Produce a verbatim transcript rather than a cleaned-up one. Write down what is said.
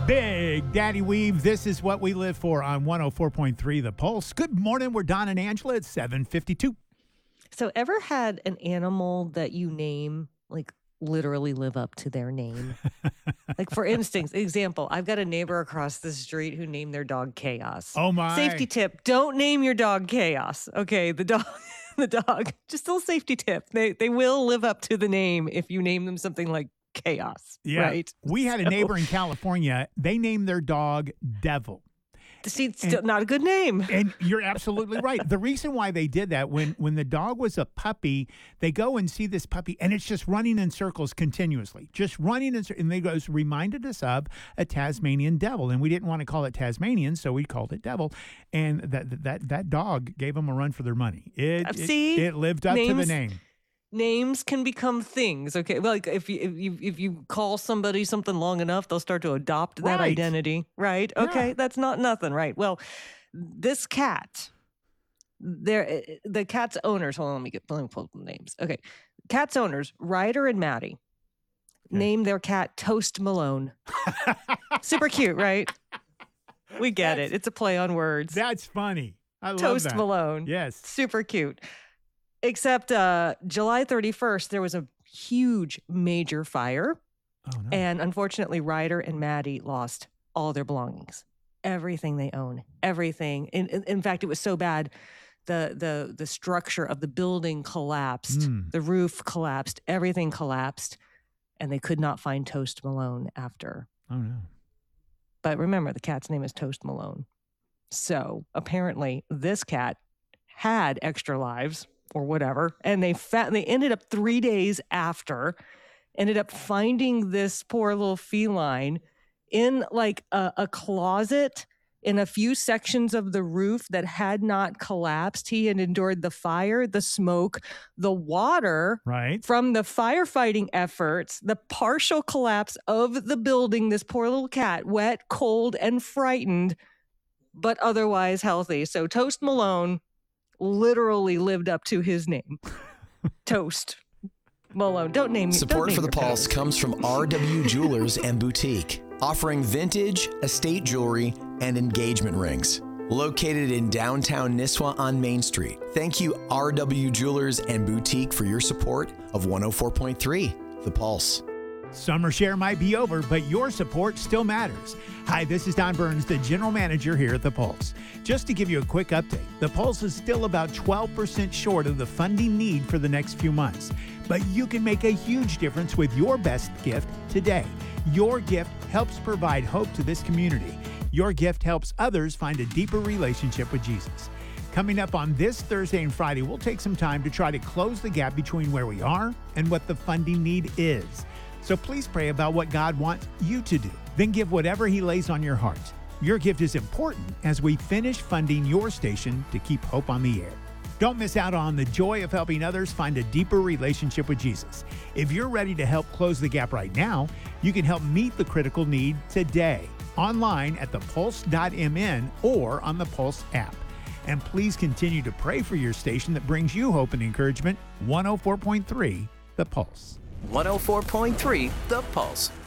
Big Daddy Weave, this is what we live for on one oh four point three The Pulse. Good morning, we're Don and Angela at seven fifty-two. So ever had an animal that you name, like literally live up to their name? Like for instance, example, I've got a neighbor across the street who named their dog Chaos. Oh my. Safety tip, don't name your dog Chaos. Okay, the dog, the dog, just a little safety tip. They, they will live up to the name if you name them something like Chaos, Yeah. right? We had a So- neighbor in California. They named their dog Devil. See, it's still not a good name. And you're absolutely right. The reason why they did that, when when the dog was a puppy, they go and see this puppy, and it's just running in circles continuously, just running in circles. And they goes reminded us of a Tasmanian devil, and we didn't want to call it Tasmanian, so we called it Devil. And that that that dog gave them a run for their money. It Uh, it- see? it, lived up to the Names- name. Names can become things. Okay, like if you if you if you call somebody something long enough, they'll start to adopt that Right. identity. Right? Okay, Yeah. that's not nothing. Right? Well, this cat, there, the cat's owners. Hold on, let me get let me pull up the names. Okay, cat's owners, Ryder and Maddie, named their cat Toast Malone. Super cute, right? We get That's- it. It's a play on words. That's funny. I love Toast that. Malone. Yes. Super cute. Except uh, July thirty-first, there was a huge major fire. Oh no. And unfortunately, Ryder and Maddie lost all their belongings, everything they own, everything. In, in, in fact, it was so bad, the, the, the structure of the building collapsed, Mm. the roof collapsed, everything collapsed, and they could not find Toast Malone after. oh no. But remember, the cat's name is Toast Malone. So apparently, this cat had extra lives or whatever, and they fa- they ended up three days after, ended up finding this poor little feline in like a, a closet in a few sections of the roof that had not collapsed. He had endured the fire, the smoke, the water Right. from the firefighting efforts, the partial collapse of the building. This poor little cat, wet, cold, and frightened, but otherwise healthy. So Toast Malone literally lived up to his name. Toast Malone. Don't name me. don't Support name for the your Pulse pet. comes from R W Jewelers and Boutique, offering vintage, estate jewelry, and engagement rings. Located in downtown Nisswa on Main Street. Thank you, R W Jewelers and Boutique, for your support of one oh four point three The Pulse. Summer share might be over, but your support still matters. Hi, this is Don Burns, the general manager here at The Pulse. Just to give you a quick update, The Pulse is still about twelve percent short of the funding need for the next few months. But you can make a huge difference with your best gift today. Your gift helps provide hope to this community. Your gift helps others find a deeper relationship with Jesus. Coming up on this Thursday and Friday, we'll take some time to try to close the gap between where we are and what the funding need is. So please pray about what God wants you to do. Then give whatever He lays on your heart. Your gift is important as we finish funding your station to keep hope on the air. Don't miss out on the joy of helping others find a deeper relationship with Jesus. If you're ready to help close the gap right now, you can help meet the critical need today, online at the pulse dot m n or on the Pulse app. And please continue to pray for your station that brings you hope and encouragement. one oh four point three The Pulse. one oh four point three The Pulse.